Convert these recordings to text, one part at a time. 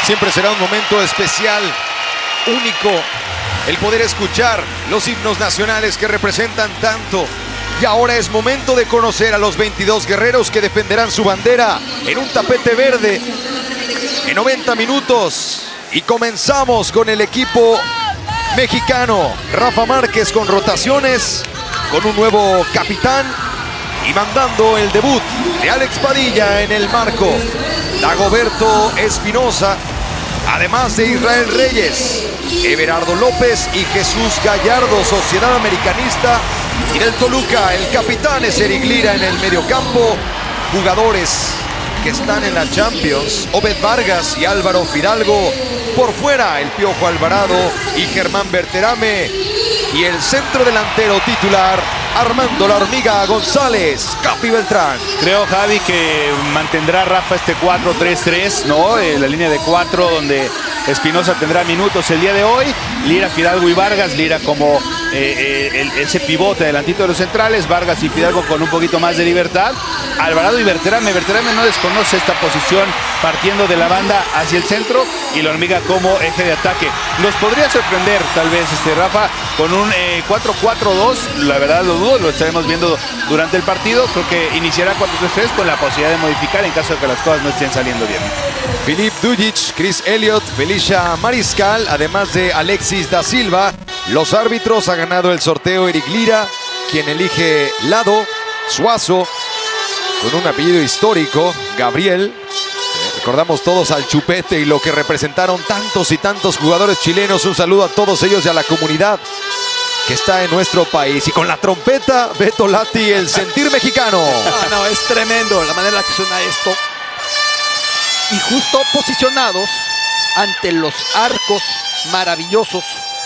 Siempre será un momento especial, único, el poder escuchar los himnos nacionales que representan tanto. Y ahora es momento de conocer a los 22 guerreros que defenderán su bandera en un tapete verde en 90 minutos. Y comenzamos con el equipo mexicano. Rafa Márquez con rotaciones, con un nuevo capitán y mandando el debut de Alex Padilla en el marco. Dagoberto Espinosa, además de Israel Reyes, Everardo López y Jesús Gallardo, Sociedad Americanista. Y del Toluca, el capitán es Eric Lira en el mediocampo. Jugadores que están en la Champions, Obed Vargas y Álvaro Fidalgo. Por fuera, el Piojo Alvarado y Germán Berterame. Y el centro delantero titular, Armando La Hormiga González, Capi Beltrán. Creo, Javi, que mantendrá Rafa este 4-3-3, ¿no? La línea de 4 donde Espinosa tendrá minutos el día de hoy. Lira, Fidalgo y Vargas. Lira como ese pivote delantito de los centrales. Vargas y Fidalgo con un poquito más de libertad. Alvarado y Berterame. Berterame no desconoce esta posición partiendo de la banda hacia el centro. Y La Hormiga como eje de ataque. Nos podría sorprender tal vez Rafa con un 4-4-2. La verdad lo dudo, lo estaremos viendo durante el partido. Creo que iniciará 4-3-3 con la posibilidad de modificar en caso de que las cosas no estén saliendo bien. Filip Dujic, Chris Elliott, Felicia Mariscal, además de Alexis da Silva. Los árbitros, ha ganado el sorteo Eric Lira, quien elige lado. Suazo, con un apellido histórico, Gabriel. Recordamos todos al Chupete y lo que representaron tantos y tantos jugadores chilenos. Un saludo a todos ellos y a la comunidad que está en nuestro país. Y con la trompeta, Beto Lati, el sentir mexicano. No, es tremendo la manera en la que suena esto. Y justo posicionados ante los arcos maravillosos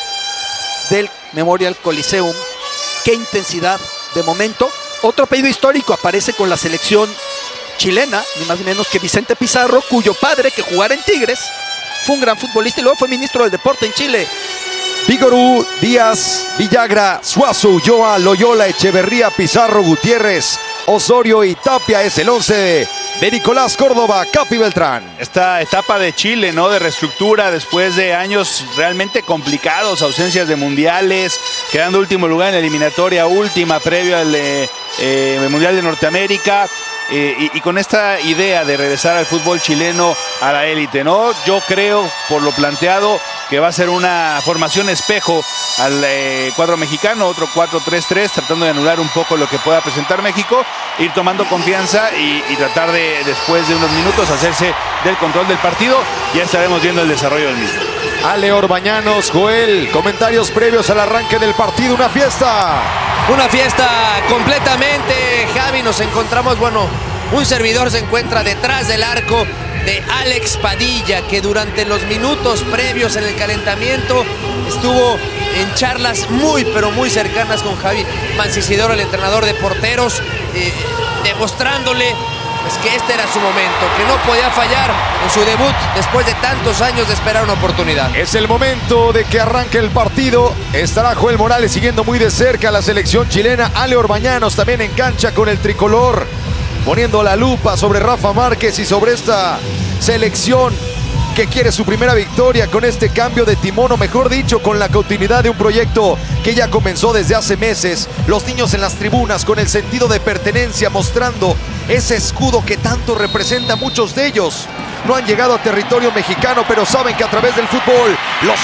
del Memorial Coliseum. Qué intensidad de momento. Otro apellido histórico aparece con la selección chilena, ni más ni menos que Vicente Pizarro, cuyo padre, que jugara en Tigres, fue un gran futbolista y luego fue ministro del deporte en Chile. Vigorú, Díaz, Villagra, Suazo, Ulloa, Loyola, Echeverría, Pizarro, Gutiérrez, Osorio y Tapia es el 11 de Nicolás Córdoba, Capi Beltrán. Esta etapa de Chile, ¿no? De reestructura después de años realmente complicados, ausencias de mundiales, quedando último lugar en la eliminatoria última previo al Mundial de Norteamérica. Y con esta idea de regresar al fútbol chileno a la élite, ¿no? Yo creo, por lo planteado, que va a ser una formación espejo al cuadro mexicano, otro 4-3-3, tratando de anular un poco lo que pueda presentar México, ir tomando confianza y tratar de, después de unos minutos, hacerse del control del partido. Ya estaremos viendo el desarrollo del mismo. Ale Orbañanos, Joel, comentarios previos al arranque del partido. Una fiesta. Una fiesta completamente, Javi. Nos encontramos, un servidor se encuentra detrás del arco de Alex Padilla, que durante los minutos previos en el calentamiento estuvo en charlas muy, pero muy cercanas con Javi Mancisidoro, el entrenador de porteros, demostrándole que este era su momento, que no podía fallar en su debut después de tantos años de esperar una oportunidad. Es el momento de que arranque el partido. Estará Joel Morales siguiendo muy de cerca a la selección chilena. Ale Orbañanos también en cancha con el tricolor, poniendo la lupa sobre Rafa Márquez y sobre esta selección que quiere su primera victoria con este cambio de timón, o mejor dicho, con la continuidad de un proyecto que ya comenzó desde hace meses. Los niños en las tribunas con el sentido de pertenencia, mostrando ese escudo que tanto representa. Muchos de ellos no han llegado a territorio mexicano, pero saben que a través del fútbol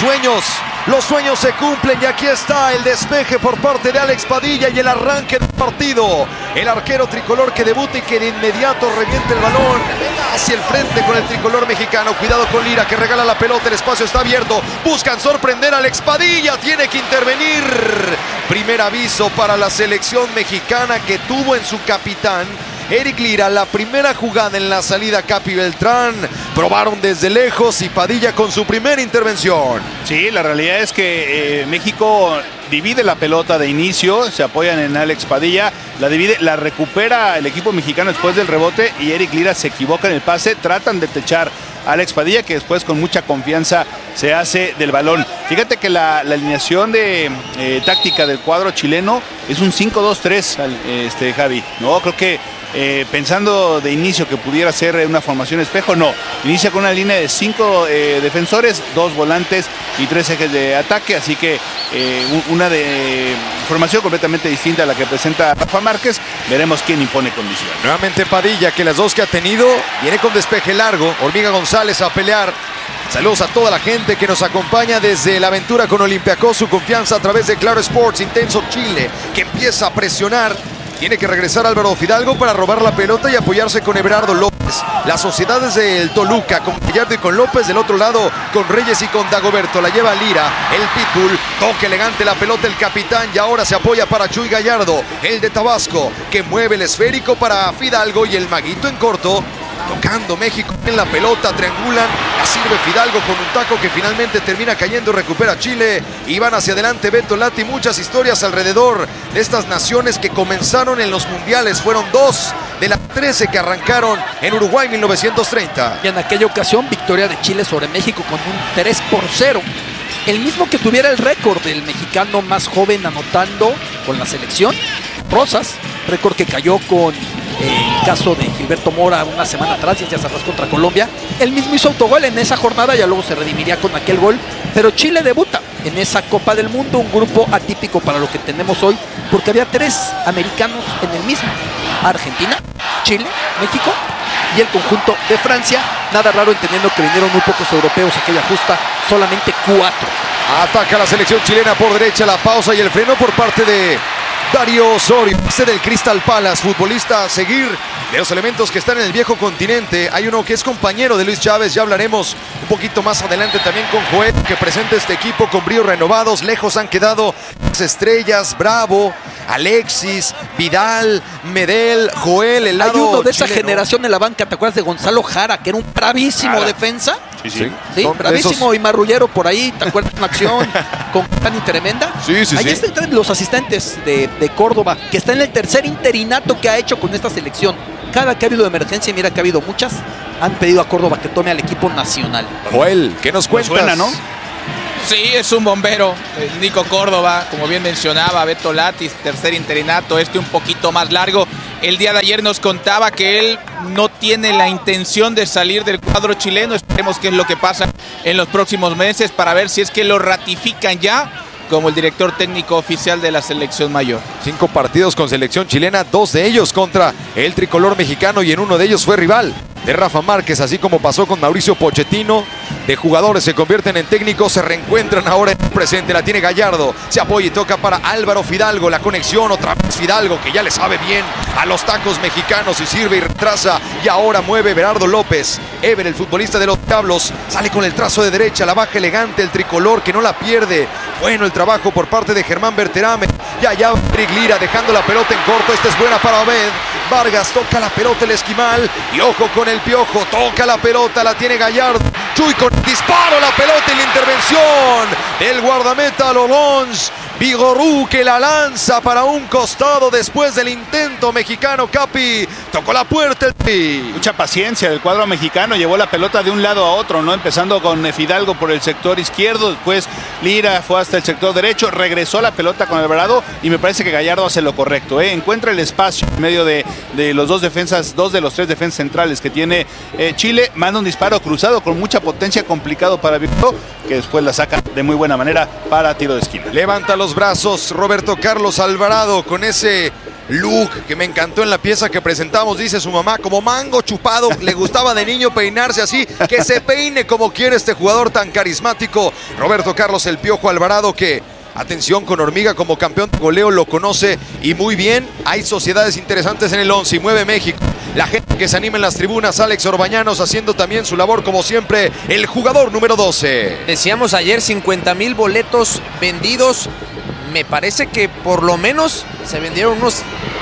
los sueños se cumplen. Y aquí está el despeje por parte de Alex Padilla y el arranque del partido. El arquero tricolor que debuta y que de inmediato revienta el balón hacia el frente con el tricolor mexicano. Cuidado con Lira, que regala la pelota, el espacio está abierto. Buscan sorprender a Alex Padilla, tiene que intervenir. Primer aviso para la selección mexicana, que tuvo en su capitán Eric Lira la primera jugada en la salida. Capi Beltrán, probaron desde lejos y Padilla con su primera intervención. Sí, la realidad es que México divide la pelota de inicio, se apoyan en Alex Padilla, la divide, la recupera el equipo mexicano después del rebote y Eric Lira se equivoca en el pase, tratan de techar a Alex Padilla, que después con mucha confianza se hace del balón. Fíjate que la alineación de táctica del cuadro chileno es un 5-2-3, Javi, ¿no? Creo que pensando de inicio que pudiera ser una formación espejo, no. Inicia con una línea de 5 defensores, 2 volantes y 3 ejes de ataque, así que una de formación completamente distinta a la que presenta Rafa Márquez. Veremos quién impone condiciones. Nuevamente Padilla, que las dos que ha tenido, viene con despeje largo. Hormiga González a pelear. Saludos a toda la gente que nos acompaña desde la aventura con Olympiacos, su confianza a través de Claro Sports, Intenso Chile, que empieza a presionar. Tiene que regresar Álvaro Fidalgo para robar la pelota y apoyarse con Everardo López. Las sociedades del Toluca con Gallardo y con López. Del otro lado con Reyes y con Dagoberto. La lleva Lira, el Pitbull. Toque elegante la pelota el capitán. Y ahora se apoya para Chuy Gallardo, el de Tabasco, que mueve el esférico para Fidalgo y el maguito en corto. Tocando México en la pelota, triangulan, la sirve Fidalgo con un taco que finalmente termina cayendo, recupera Chile y van hacia adelante Beto Lati. Muchas historias alrededor de estas naciones que comenzaron en los mundiales, fueron 2 de las 13 que arrancaron en Uruguay 1930. Y en aquella ocasión victoria de Chile sobre México con un 3-0. El mismo que tuviera el récord del mexicano más joven anotando con la selección, Rosas, récord que cayó con el caso de Gilberto Mora una semana atrás y ya se arrasó contra Colombia. Él mismo hizo autogol en esa jornada, ya luego se redimiría con aquel gol, pero Chile debuta en esa Copa del Mundo, un grupo atípico para lo que tenemos hoy, porque había 3 americanos en el mismo: Argentina, Chile, México y el conjunto de Francia. Nada raro entendiendo que vinieron muy pocos europeos aquella justa, solamente 4. Ataca la selección chilena por derecha, la pausa y el freno por parte de Darío Osorio, del Crystal Palace, futbolista a seguir de los elementos que están en el viejo continente. Hay uno que es compañero de Luis Chávez, ya hablaremos un poquito más adelante también con Joel, que presenta este equipo con bríos renovados. Lejos han quedado las estrellas, Bravo, Alexis, Vidal, Medel, Joel, el lado Hay uno de esa chileno. Generación en la banca, ¿te acuerdas de Gonzalo Jara, que era un bravísimo defensa? Sí. Sí, Son bravísimo esos... y marrullero por ahí, ¿te acuerdas de una acción con Cani tremenda? Sí. Ahí están los asistentes de Córdoba, que está en el tercer interinato que ha hecho con esta selección. Cada que ha habido emergencia, y mira que ha habido muchas, han pedido a Córdoba que tome al equipo nacional. Joel, ¿qué nos cuentas? Suena, ¿no? Sí, es un bombero, Nico Córdoba, como bien mencionaba, Beto Latis, tercer interinato, un poquito más largo. El día de ayer nos contaba que él no tiene la intención de salir del cuadro chileno. Esperemos qué es lo que pasa en los próximos meses para ver si es que lo ratifican ya como el director técnico oficial de la selección mayor. 5 partidos con selección chilena, 2 de ellos contra el tricolor mexicano y en uno de ellos fue rival de Rafa Márquez, así como pasó con Mauricio Pochettino. De jugadores se convierten en técnicos, se reencuentran ahora en el presente. La tiene Gallardo, se apoya y toca para Álvaro Fidalgo. La conexión otra vez Fidalgo, que ya le sabe bien a los tacos mexicanos y sirve y retrasa. Y ahora mueve Everardo López. Ever, el futbolista de los Diablos, sale con el trazo de derecha, la baja elegante el tricolor que no la pierde. Bueno el trabajo por parte de Germán Berterame. Y allá Eric Lira dejando la pelota en corto. Esta es buena para Obed. Vargas toca la pelota el esquimal. Y ojo con el Piojo, toca la pelota, la tiene Gallardo. Chuy con disparo, la pelota y la intervención del guardameta Lolons. Vigorú que la lanza para un costado después del intento mexicano. Capi tocó la puerta el Pi. Mucha paciencia del cuadro mexicano, llevó la pelota de un lado a otro, ¿no? Empezando con Fidalgo por el sector izquierdo, después Lira fue hasta el sector derecho, regresó la pelota con Alvarado y me parece que Gallardo hace lo correcto, ¿eh? Encuentra el espacio en medio de los 2 defensas, 2 de los 3 defensas centrales que tiene Chile, manda un disparo cruzado con mucha potencia, complicado para Víctor, que después la saca de muy buena manera para tiro de esquina. Levanta los brazos Roberto Carlos Alvarado con ese look que me encantó en la pieza que presentamos, dice su mamá, como mango chupado, le gustaba de niño peinarse así, que se peine como quiere este jugador tan carismático, Roberto Carlos el Piojo Alvarado, que atención con Hormiga como campeón de goleo lo conoce y muy bien. Hay sociedades interesantes en el 11 y mueve México. La gente que se anima en las tribunas, Alex Orbañanos haciendo también su labor como siempre, el jugador número 12. Decíamos ayer 50,000 boletos vendidos. Me parece que por lo menos se vendieron unos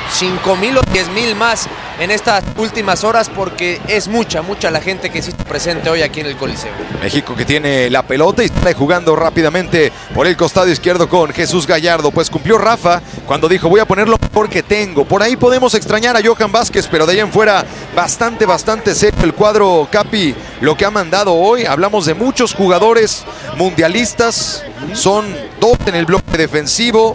5,000 o 10,000 más en estas últimas horas, porque es mucha la gente que sí está presente hoy aquí en el Coliseo. México que tiene la pelota y está jugando rápidamente por el costado izquierdo con Jesús Gallardo. Pues cumplió Rafa cuando dijo voy a poner lo mejor que tengo. Por ahí podemos extrañar a Johan Vázquez, pero de ahí en fuera bastante serio el cuadro Capi. Lo que ha mandado hoy, hablamos de muchos jugadores mundialistas, son 2 en el bloque defensivo,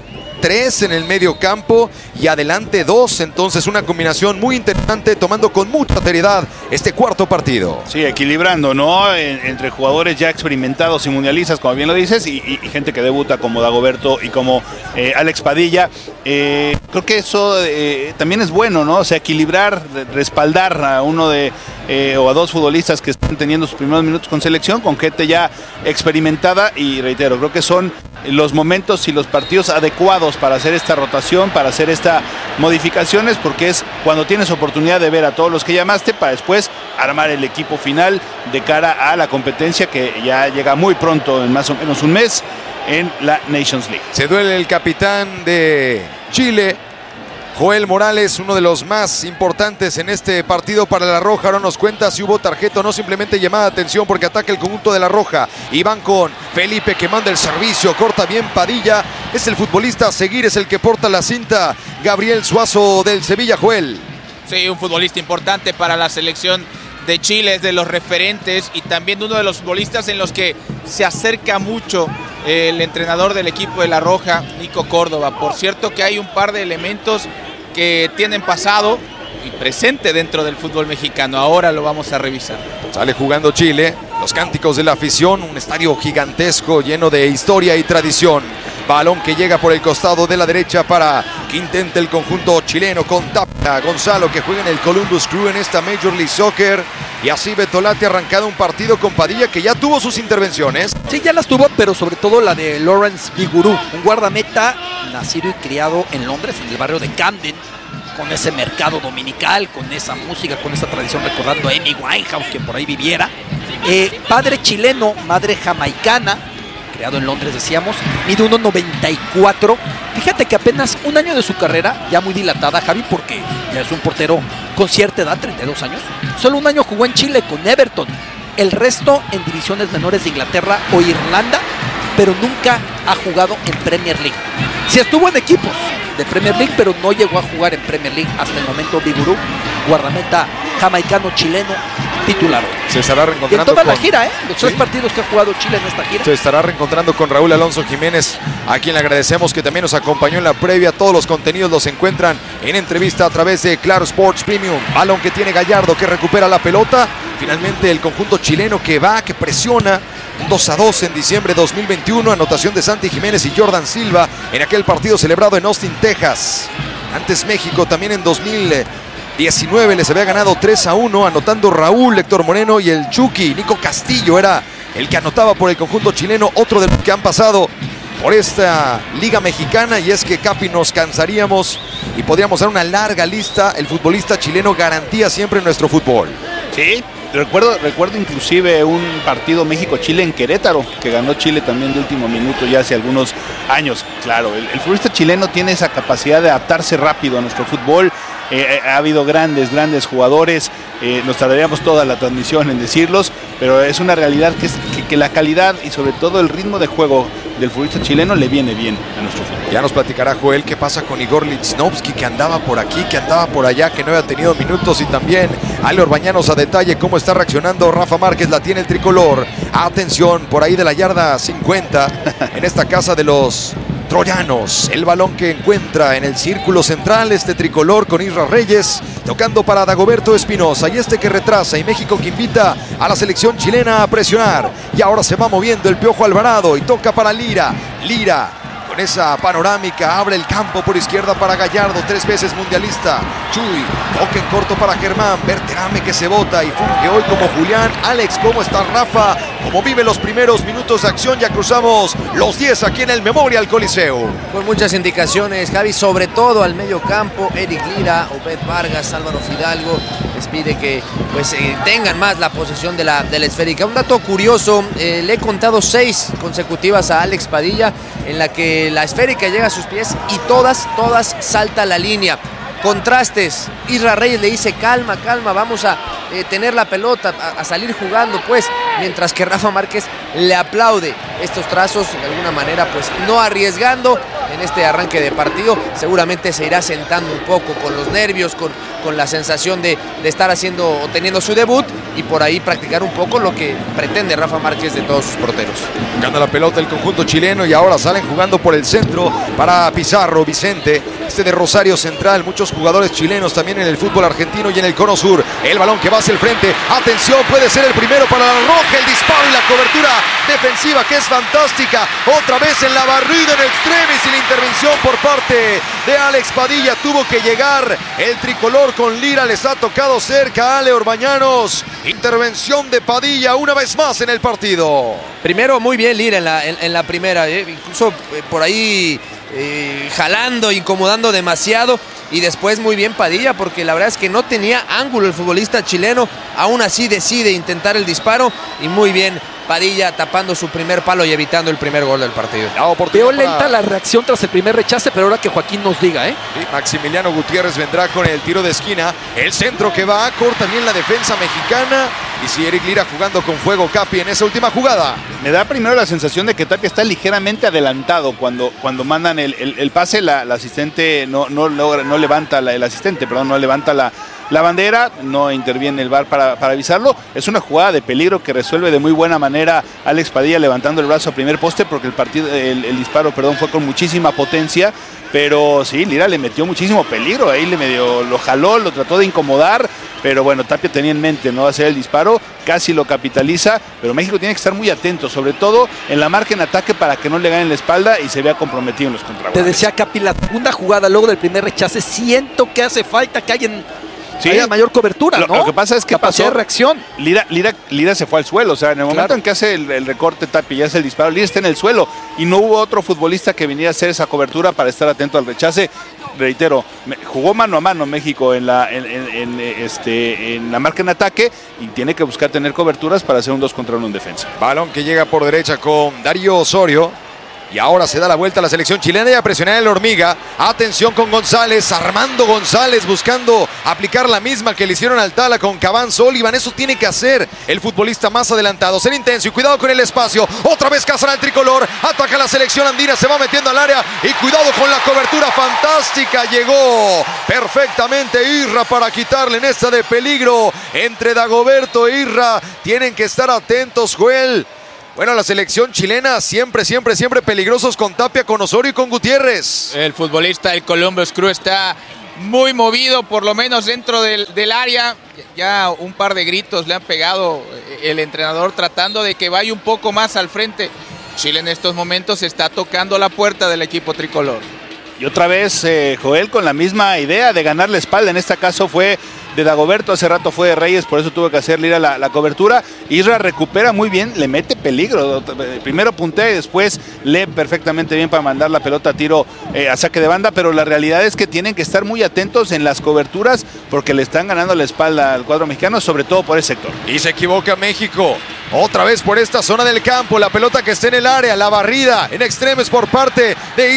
3 en el medio campo y adelante 2. Entonces una combinación muy interesante, tomando con mucha seriedad este cuarto partido. Sí, equilibrando, ¿no? Entre jugadores ya experimentados y mundialistas, como bien lo dices, y gente que debuta como Dagoberto y como Alex Padilla. Creo que eso también es bueno, ¿no? O sea, equilibrar, respaldar a uno o a dos futbolistas que están teniendo sus primeros minutos con selección, con gente ya experimentada, y reitero, creo que son los momentos y los partidos adecuados para hacer esta rotación, para hacer estas modificaciones, porque es cuando tienes oportunidad de ver a todos los que llamaste para después armar el equipo final de cara a la competencia que ya llega muy pronto, en más o menos un mes, en la Nations League. Se duele el capitán de Chile, Joel Morales, uno de los más importantes en este partido para la Roja. Ahora nos cuenta si hubo tarjeta o no, simplemente llamada de atención porque ataca el conjunto de la Roja. Y van con Felipe que manda el servicio, corta bien Padilla. Es el futbolista a seguir, es el que porta la cinta. Gabriel Suazo del Sevilla, Joel. Sí, un futbolista importante para la selección de Chile, es de los referentes y también uno de los futbolistas en los que se acerca mucho el entrenador del equipo de la Roja, Nico Córdoba. Por cierto que hay un par de elementos que tienen pasado y presente dentro del fútbol mexicano. Ahora lo vamos a revisar. Sale jugando Chile, los cánticos de la afición, un estadio gigantesco lleno de historia y tradición. Balón que llega por el costado de la derecha para que intente el conjunto chileno con Tapia. Gonzalo que juega en el Columbus Crew en esta Major League Soccer. Y así Betolati ha arrancado un partido con Padilla que ya tuvo sus intervenciones. Sí, ya las tuvo, pero sobre todo la de Lawrence Biguru, un guardameta nacido y criado en Londres, en el barrio de Camden, con ese mercado dominical, con esa música, con esa tradición, recordando a Amy Winehouse, que por ahí viviera. Padre chileno, madre jamaicana, creado en Londres, decíamos, mide 1.94. Fíjate que apenas un año de su carrera, ya muy dilatada, Javi, porque ya es un portero con cierta edad, 32 años. Solo un año jugó en Chile con Everton. El resto en divisiones menores de Inglaterra o Irlanda, pero nunca ha jugado en Premier League. Sí estuvo en equipos de Premier League, pero no llegó a jugar en Premier League hasta el momento. Biguru, guardameta jamaicano-chileno, titular. Se estará reencontrando en toda la gira, los 3 partidos que ha jugado Chile en esta gira. Se estará reencontrando con Raúl Alonso Jiménez, a quien le agradecemos que también nos acompañó en la previa. Todos los contenidos los encuentran en entrevista a través de Claro Sports Premium. Balón que tiene Gallardo, que recupera la pelota. Finalmente el conjunto chileno que presiona. 2-2 en diciembre de 2021, anotación de Santi Jiménez y Jordan Silva en aquel partido celebrado en Austin, Texas. Antes México también en 2019 les había ganado 3-1, anotando Raúl, Héctor Moreno y el Chucky. Nico Castillo era el que anotaba por el conjunto chileno, otro de los que han pasado por esta liga mexicana, y es que, Capi, nos cansaríamos y podríamos dar una larga lista. El futbolista chileno garantía siempre en nuestro fútbol. Sí. Recuerdo inclusive un partido México-Chile en Querétaro, que ganó Chile también de último minuto ya hace algunos años. Claro, el futbolista chileno tiene esa capacidad de adaptarse rápido a nuestro fútbol. Ha habido grandes jugadores, nos tardaríamos toda la transmisión en decirlos, pero es una realidad que la calidad y sobre todo el ritmo de juego del futbolista chileno le viene bien a nuestro fútbol. Ya nos platicará Joel qué pasa con Igor Lichnowsky, que andaba por aquí, que andaba por allá, que no había tenido minutos, y también Ale Orbañanos a detalle cómo está reaccionando Rafa Márquez. La tiene el tricolor. Atención, por ahí de la yarda 50, en esta casa de los troyanos. El balón que encuentra en el círculo central este tricolor con Isra Reyes, tocando para Dagoberto Espinosa, y este que retrasa, y México que invita a la selección chilena a presionar. Y ahora se va moviendo el Piojo Alvarado y toca para Lira. Con esa panorámica abre el campo por izquierda para Gallardo, 3 veces mundialista. Chuy, toque en corto para Germán. Berterame que se bota y funge hoy como Julián. Alex, ¿cómo está Rafa? ¿Cómo vive los primeros minutos de acción? Ya cruzamos los 10 aquí en el Memorial Coliseo. Con muchas indicaciones, Javi, sobre todo al medio campo. Eric Lira, Obed Vargas, Álvaro Fidalgo les pide que tengan más la posesión de la esférica. Un dato curioso, le he contado 6 consecutivas a Alex Padilla en la que la esférica llega a sus pies y todas salta la línea. Contrastes, Isra Reyes le dice calma, vamos a tener la pelota, a salir jugando, pues, mientras que Rafa Márquez le aplaude estos trazos, de alguna manera, pues, no arriesgando en este arranque de partido. Seguramente se irá sentando un poco con los nervios, con con la sensación de estar haciendo o teniendo su debut y por ahí practicar un poco lo que pretende Rafa Márquez de todos sus porteros. Gana la pelota el conjunto chileno y ahora salen jugando por el centro para Pizarro, Vicente, de Rosario Central. Muchos jugadores chilenos también en el fútbol argentino y en el cono sur. El balón que va hacia el frente. Atención, puede ser el primero para la Roja. El disparo y la cobertura defensiva que es fantástica. Otra vez en la barrida en extremis y la intervención por parte de Alex Padilla. Tuvo que llegar el tricolor con Lira. Les ha tocado cerca a Ale Orbañanos. Intervención de Padilla una vez más en el partido. Primero muy bien Lira en la primera, incluso por ahí jalando, incomodando demasiado, y después muy bien Padilla porque la verdad es que no tenía ángulo el futbolista chileno, aún así decide intentar el disparo y muy bien Padilla tapando su primer palo y evitando el primer gol del partido. Veo lenta la reacción tras el primer rechace, pero ahora que Joaquín nos diga, Sí, Maximiliano Gutiérrez vendrá con el tiro de esquina. El centro que va, corta bien la defensa mexicana. Y si Eric Lira jugando con fuego, Capi, en esa última jugada. Me da primero la sensación de que Tapia está ligeramente adelantado cuando mandan el pase. La asistente no levanta la bandera, no interviene el VAR para avisarlo. Es una jugada de peligro que resuelve de muy buena manera Alex Padilla levantando el brazo a primer poste porque el disparo fue con muchísima potencia. Pero sí, Lira le metió muchísimo peligro, ahí lo jaló, lo trató de incomodar, pero bueno, Tapia tenía en mente no hacer el disparo, casi lo capitaliza, pero México tiene que estar muy atento, sobre todo en la marca en ataque para que no le ganen la espalda y se vea comprometido en los contragolpes. Te decía Capi, la segunda jugada luego del primer rechace, siento que hace falta que haya mayor cobertura, ¿no? Lo que pasa es que capacidad de reacción. Lira se fue al suelo, o sea, en el momento en que hace el recorte Tapia y hace el disparo, Lira está en el suelo y no hubo otro futbolista que viniera a hacer esa cobertura para estar atento al rechace. Reitero, jugó mano a mano México en la marca en ataque y tiene que buscar tener coberturas para hacer un 2 contra 1 en defensa. Balón que llega por derecha con Darío Osorio. Y ahora se da la vuelta a la selección chilena y a presionar el hormiga. Atención con González, Armando González buscando aplicar la misma que le hicieron al Tala con Caván Sullivan. Eso tiene que hacer el futbolista más adelantado. Ser intenso y cuidado con el espacio. Otra vez cazan al tricolor. Ataca la selección andina, se va metiendo al área. Y cuidado con la cobertura fantástica. Llegó perfectamente Irra para quitarle en esta de peligro. Entre Dagoberto e Irra tienen que estar atentos, Joel. Bueno, la selección chilena siempre peligrosos con Tapia, con Osorio y con Gutiérrez. El futbolista del Columbus Crew está muy movido, por lo menos dentro del área. Ya un par de gritos le han pegado el entrenador tratando de que vaya un poco más al frente. Chile en estos momentos está tocando la puerta del equipo tricolor. Y otra vez Joel con la misma idea de ganar la espalda. En este caso fue de Dagoberto, hace rato fue de Reyes, por eso tuvo que hacer Lira la cobertura. Isra recupera muy bien, le mete peligro. Primero puntea y después lee perfectamente bien para mandar la pelota a tiro a saque de banda, pero la realidad es que tienen que estar muy atentos en las coberturas porque le están ganando la espalda al cuadro mexicano, sobre todo por ese sector. Y se equivoca México. Otra vez por esta zona del campo, la pelota que está en el área, la barrida en extremos por parte de